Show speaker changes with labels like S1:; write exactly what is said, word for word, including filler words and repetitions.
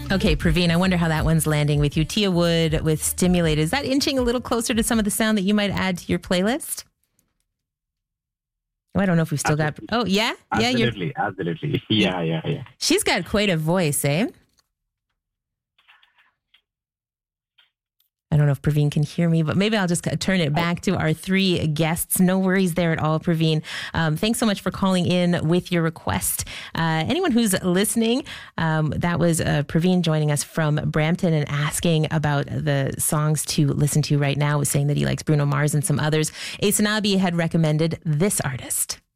S1: Okay, Praveen, I wonder how that one's landing with you. Tia Wood with Stimulated. Is that inching a little closer to some of the sound that you might add to your playlist? Oh, I don't know if we've still
S2: Absolutely.
S1: got... Oh, yeah? Yeah,
S2: Absolutely, you're... absolutely. Yeah, yeah, yeah.
S1: She's got quite a voice, eh? I don't know if Praveen can hear me, but maybe I'll just turn it back to our three guests. No worries there at all, Praveen. Um, thanks so much for calling in with your request. Uh, anyone who's listening, um, that was uh, Praveen joining us from Brampton and asking about the songs to listen to right now, was saying that he likes Bruno Mars and some others. Asanabi had recommended this artist.